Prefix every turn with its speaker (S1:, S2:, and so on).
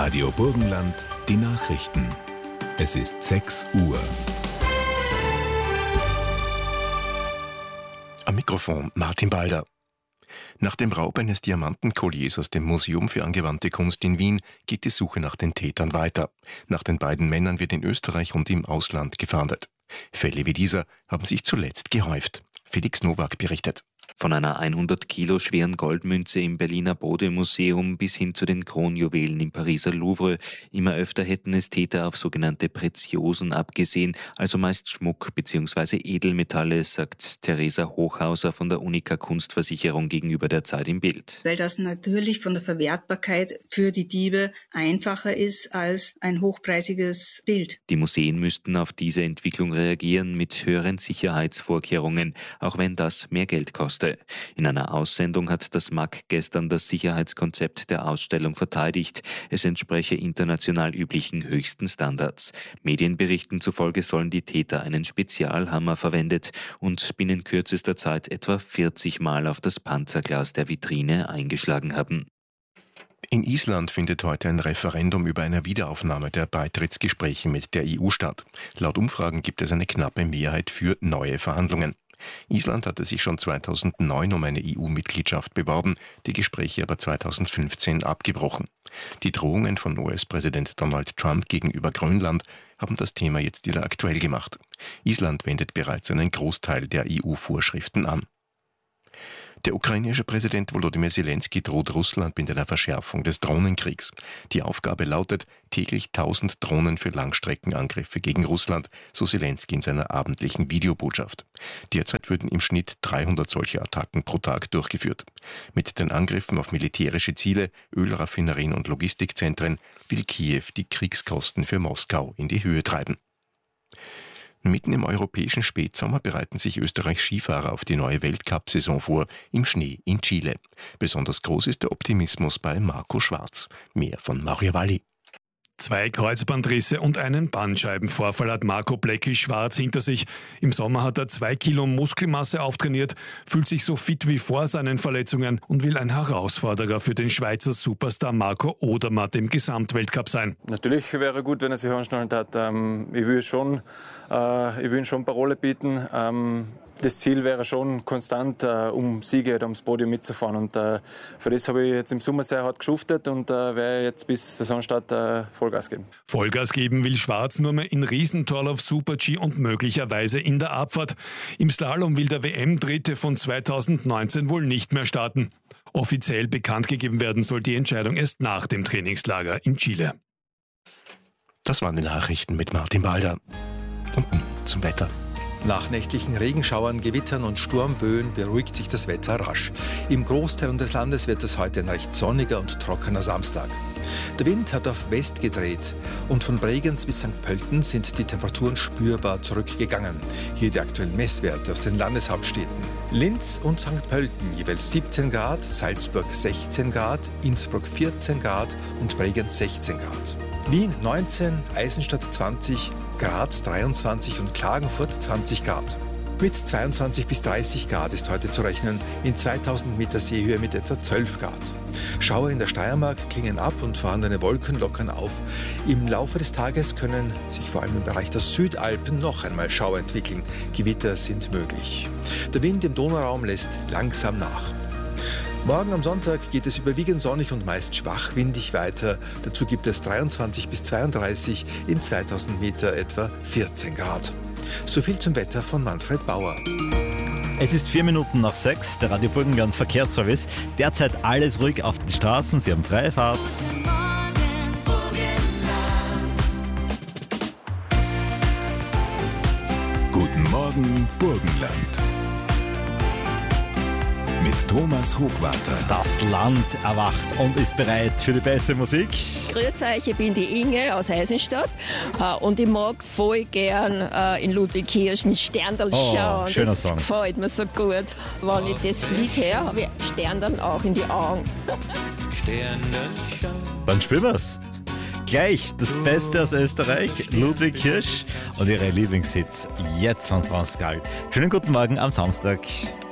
S1: Radio Burgenland, die Nachrichten. Es ist 6 Uhr.
S2: Am Mikrofon Martin Balder. Nach dem Raub eines Diamantenkolliers aus dem Museum für angewandte Kunst in Wien geht die Suche nach den Tätern weiter. Nach den beiden Männern wird in Österreich und im Ausland gefahndet. Fälle wie dieser haben sich zuletzt gehäuft. Felix Nowak berichtet.
S3: Von einer 100 Kilo schweren Goldmünze im Berliner Bode-Museum bis hin zu den Kronjuwelen im Pariser Louvre. Immer öfter hätten es Täter auf sogenannte Preziosen abgesehen, also meist Schmuck bzw. Edelmetalle, sagt Theresa Hochhauser von der Unica Kunstversicherung gegenüber der Zeit im Bild.
S4: Weil das natürlich von der Verwertbarkeit für die Diebe einfacher ist als ein hochpreisiges Bild.
S3: Die Museen müssten auf diese Entwicklung reagieren mit höheren Sicherheitsvorkehrungen, auch wenn das mehr Geld kostet. In einer Aussendung hat das MAK gestern das Sicherheitskonzept der Ausstellung verteidigt. Es entspreche international üblichen höchsten Standards. Medienberichten zufolge sollen die Täter einen Spezialhammer verwendet und binnen kürzester Zeit etwa 40 Mal auf das Panzerglas der Vitrine eingeschlagen haben.
S2: In Island findet heute ein Referendum über eine Wiederaufnahme der Beitrittsgespräche mit der EU statt. Laut Umfragen gibt es eine knappe Mehrheit für neue Verhandlungen. Island hatte sich schon 2009 um eine EU-Mitgliedschaft beworben, die Gespräche aber 2015 abgebrochen. Die Drohungen von US-Präsident Donald Trump gegenüber Grönland haben das Thema jetzt wieder aktuell gemacht. Island wendet bereits einen Großteil der EU-Vorschriften an. Der ukrainische Präsident Volodymyr Zelensky droht Russland mit einer Verschärfung des Drohnenkriegs. Die Aufgabe lautet, täglich 1000 Drohnen für Langstreckenangriffe gegen Russland, so Zelensky in seiner abendlichen Videobotschaft. Derzeit würden im Schnitt 300 solche Attacken pro Tag durchgeführt. Mit den Angriffen auf militärische Ziele, Ölraffinerien und Logistikzentren will Kiew die Kriegskosten für Moskau in die Höhe treiben. Mitten im europäischen Spätsommer bereiten sich Österreichs Skifahrer auf die neue Weltcup-Saison vor, im Schnee in Chile. Besonders groß ist der Optimismus bei Marco Schwarz. Mehr von Mario Valli.
S5: 2 Kreuzbandrisse und einen Bandscheibenvorfall hat Marco Blecki-Schwarz hinter sich. Im Sommer hat er 2 Kilo Muskelmasse auftrainiert, fühlt sich so fit wie vor seinen Verletzungen und will ein Herausforderer für den Schweizer Superstar Marco Odermatt im Gesamtweltcup sein.
S6: Natürlich wäre gut, wenn er sich angeschnallt hat. Ich will ihn schon Parole bieten. Das Ziel wäre schon konstant, um Siege ums Podium mitzufahren. Und für das habe ich jetzt im Sommer sehr hart geschuftet und werde jetzt bis Saisonstart Vollgas geben.
S5: Vollgas geben will Schwarz nur mehr in Riesentorlauf, Super-G und möglicherweise in der Abfahrt. Im Slalom will der WM-Dritte von 2019 wohl nicht mehr starten. Offiziell bekannt gegeben werden soll die Entscheidung erst nach dem Trainingslager in Chile.
S2: Das waren die Nachrichten mit Martin Balder. Und nun zum Wetter.
S7: Nach nächtlichen Regenschauern, Gewittern und Sturmböen beruhigt sich das Wetter rasch. Im Großteil des Landes wird es heute ein recht sonniger und trockener Samstag. Der Wind hat auf West gedreht und von Bregenz bis St. Pölten sind die Temperaturen spürbar zurückgegangen. Hier die aktuellen Messwerte aus den Landeshauptstädten. Linz und St. Pölten jeweils 17 Grad, Salzburg 16 Grad, Innsbruck 14 Grad und Bregenz 16 Grad. Wien 19, Eisenstadt 20, Graz 23 und Klagenfurt 20 Grad. Mit 22 bis 30 Grad ist heute zu rechnen, in 2000 Meter Seehöhe mit etwa 12 Grad. Schauer in der Steiermark klingen ab und vorhandene Wolken lockern auf. Im Laufe des Tages können sich vor allem im Bereich der Südalpen noch einmal Schauer entwickeln. Gewitter sind möglich. Der Wind im Donauraum lässt langsam nach. Morgen am Sonntag geht es überwiegend sonnig und meist schwach windig weiter. Dazu gibt es 23 bis 32, in 2000 Meter etwa 14 Grad. So viel zum Wetter von Manfred Bauer.
S8: Es ist 4 Minuten nach 6, der Radio Burgenland Verkehrsservice. Derzeit alles ruhig auf den Straßen, Sie haben freie Fahrt.
S1: Guten Morgen, Burgenland. Mit Thomas Hochwarter.
S8: Das Land erwacht und ist bereit für die beste Musik.
S9: Grüß euch, ich bin die Inge aus Eisenstadt und ich mag voll gern in Ludwigkirch mit Sterndl schauen.
S8: Schöner Song.
S9: Das gefällt mir so gut. Wenn ich das Lied höre, habe ich Sterndl auch in die Augen.
S8: Dann spielen wir's. Gleich das Beste aus Österreich, Ludwigkirch und ihre Lieblingshits jetzt von France Gall. Schönen guten Morgen am Samstag.